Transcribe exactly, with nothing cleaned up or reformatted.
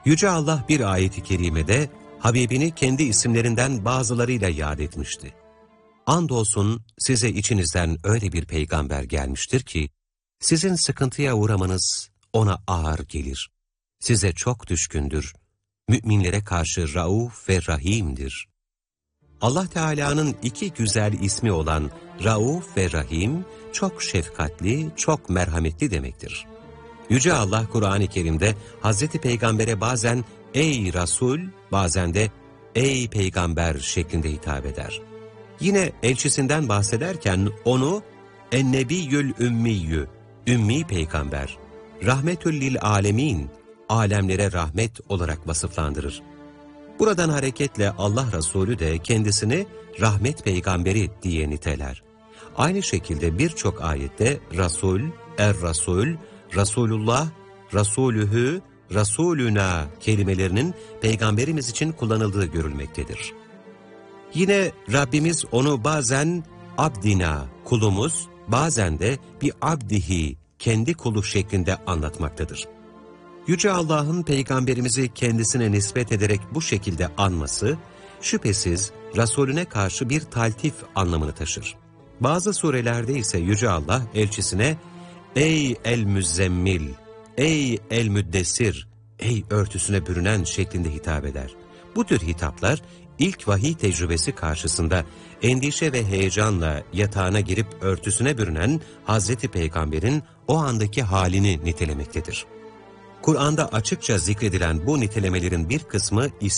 Yüce Allah bir ayet-i kerimede Habibini kendi isimlerinden bazılarıyla yad etmişti. Andolsun size içinizden öyle bir peygamber gelmiştir ki, sizin sıkıntıya uğramanız ona ağır gelir. Size çok düşkündür. Müminlere karşı Rauf ve Rahim'dir. Allah Teala'nın iki güzel ismi olan Rauf ve Rahim, çok şefkatli, çok merhametli demektir. Yüce Allah Kur'an-ı Kerim'de Hazreti Peygamber'e bazen ''Ey Resul'' bazen de ''Ey Peygamber'' şeklinde hitap eder. Yine elçisinden bahsederken onu ''Ennebiyyül Ümmiyyü'' Ümmi Peygamber, ''Rahmetül lil alemin'' alemlere rahmet olarak vasıflandırır. Buradan hareketle Allah Resulü de kendisini rahmet peygamberi diye niteler. Aynı şekilde birçok ayette Resul, Er-Resul, Resulullah, Resulühü, Resulüna kelimelerinin peygamberimiz için kullanıldığı görülmektedir. Yine Rabbimiz onu bazen abdina, kulumuz, bazen de bir abdihi, kendi kulu şeklinde anlatmaktadır. Yüce Allah'ın peygamberimizi kendisine nispet ederek bu şekilde anması, şüphesiz Resulüne karşı bir taltif anlamını taşır. Bazı surelerde ise Yüce Allah elçisine, ''Ey el-müzzemmil, ey el-müddessir, ey örtüsüne bürünen'' şeklinde hitap eder. Bu tür hitaplar, ilk vahiy tecrübesi karşısında endişe ve heyecanla yatağına girip örtüsüne bürünen Hazreti Peygamber'in o andaki halini nitelemektedir. Kur'an'da açıkça zikredilen bu nitelemelerin bir kısmı